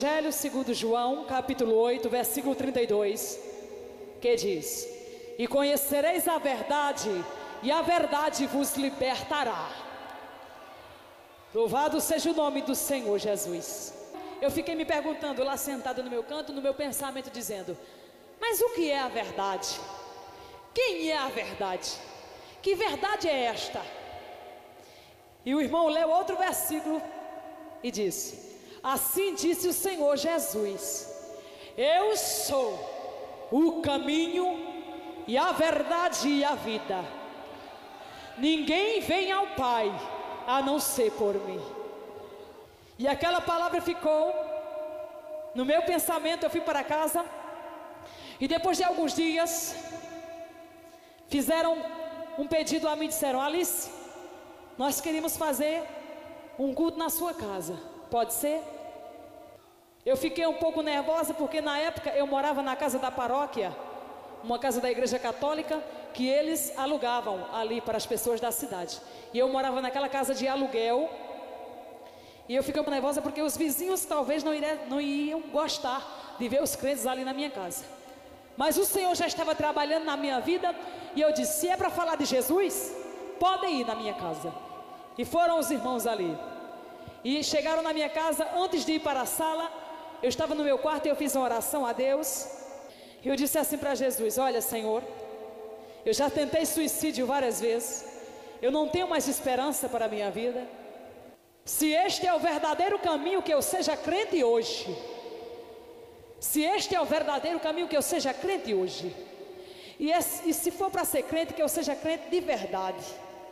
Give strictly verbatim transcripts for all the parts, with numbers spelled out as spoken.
Evangelho segundo João, capítulo oito, versículo trinta e dois, que diz: e conhecereis a verdade, e a verdade vos libertará. Louvado seja o nome do Senhor Jesus. Eu fiquei me perguntando lá sentado no meu canto, no meu pensamento, dizendo: mas o que é a verdade? Quem é a verdade? Que verdade é esta? E o irmão leu outro versículo e disse: assim disse o Senhor Jesus: eu sou o caminho e a verdade e a vida. Ninguém vem ao Pai a não ser por mim. E aquela palavra ficou no meu pensamento. Eu fui para casa e depois de alguns dias fizeram um pedido a mim, disseram: Alice, nós queríamos fazer um culto na sua casa, pode ser? Eu fiquei um pouco nervosa porque na época eu morava na casa da paróquia, uma casa da igreja católica que eles alugavam ali para as pessoas da cidade, e eu morava naquela casa de aluguel. E eu fiquei nervosa porque os vizinhos talvez não, iriam, não iam gostar de ver os crentes ali na minha casa. Mas o Senhor já estava trabalhando na minha vida, e eu disse: se é para falar de Jesus, podem ir na minha casa. E foram os irmãos ali, e chegaram na minha casa. Antes de ir para a sala, eu estava no meu quarto e eu fiz uma oração a Deus. E eu disse assim para Jesus: olha, Senhor, eu já tentei suicídio várias vezes, eu não tenho mais esperança para a minha vida. Se este é o verdadeiro caminho, que eu seja crente hoje. Se este é o verdadeiro caminho, que eu seja crente hoje. E, esse, e se for para ser crente, que eu seja crente de verdade.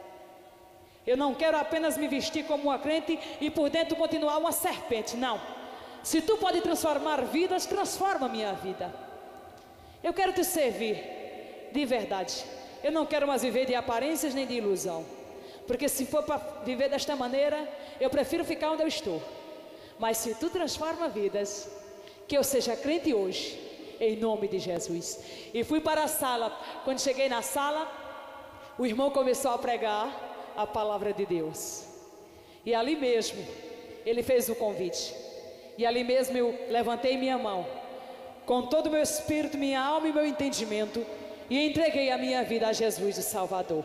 Eu não quero apenas me vestir como uma crente e por dentro continuar uma serpente. Não. Se tu pode transformar vidas, transforma a minha vida. Eu quero te servir de verdade. Eu não quero mais viver de aparências nem de ilusão, porque se for para viver desta maneira, eu prefiro ficar onde eu estou. Mas se tu transforma vidas, que eu seja crente hoje, em nome de Jesus. E fui para a sala. Quando cheguei na sala, o irmão começou a pregar a palavra de Deus. E ali mesmo, ele fez o convite. E ali mesmo eu levantei minha mão, com todo o meu espírito, minha alma e meu entendimento, e entreguei a minha vida a Jesus, o Salvador.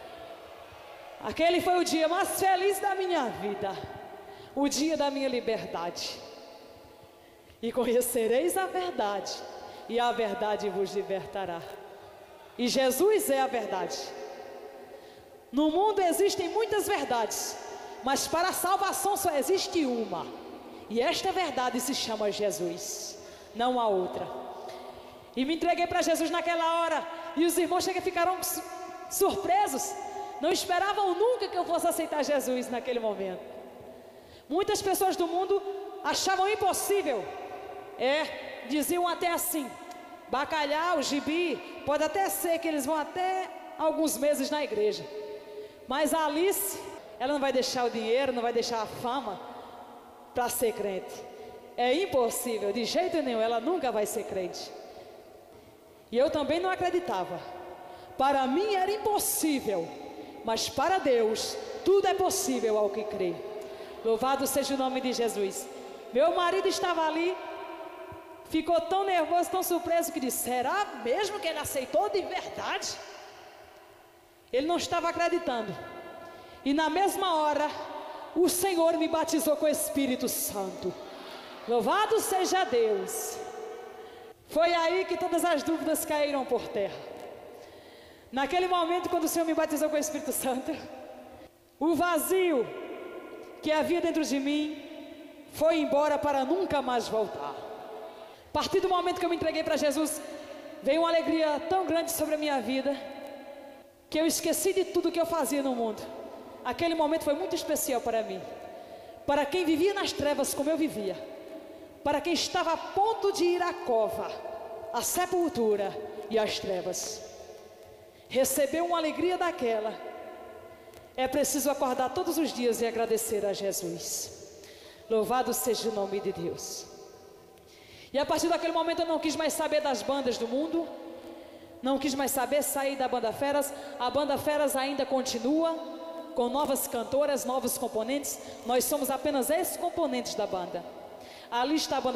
Aquele foi o dia mais feliz da minha vida, o dia da minha liberdade. E conhecereis a verdade, e a verdade vos libertará. E Jesus é a verdade. No mundo existem muitas verdades, mas para a salvação só existe uma, e esta verdade se chama Jesus, não há outra. E me entreguei para Jesus naquela hora, e os irmãos chegam e ficaram surpresos. Não esperavam nunca que eu fosse aceitar Jesus naquele momento. Muitas pessoas do mundo achavam impossível. É, diziam até assim: bacalhau, gibi, pode até ser que eles vão até alguns meses na igreja, mas a Alice, ela não vai deixar o dinheiro, não vai deixar a fama para ser crente. É impossível, de jeito nenhum, ela nunca vai ser crente. E eu também não acreditava. Para mim era impossível, mas para Deus tudo é possível ao que crê. Louvado seja o nome de Jesus. Meu marido estava ali, ficou tão nervoso, tão surpreso, que disse: será mesmo que ele aceitou de verdade? Ele não estava acreditando. E na mesma hora, o Senhor me batizou com o Espírito Santo. Louvado seja Deus. Foi aí que todas as dúvidas caíram por terra. Naquele momento, quando o Senhor me batizou com o Espírito Santo, o vazio que havia dentro de mim foi embora para nunca mais voltar. A partir do momento que eu me entreguei para Jesus, veio uma alegria tão grande sobre a minha vida, que eu esqueci de tudo que eu fazia no mundo. Aquele momento foi muito especial para mim. Para quem vivia nas trevas como eu vivia, para quem estava a ponto de ir à cova, à sepultura e às trevas, receber uma alegria daquela, é preciso acordar todos os dias e agradecer a Jesus. Louvado seja o nome de Deus. E a partir daquele momento eu não quis mais saber das bandas do mundo, não quis mais saber, sair da Banda Feras. A Banda Feras ainda continua, com novas cantoras, novos componentes. Nós somos apenas ex-componentes da banda. Ali está a banda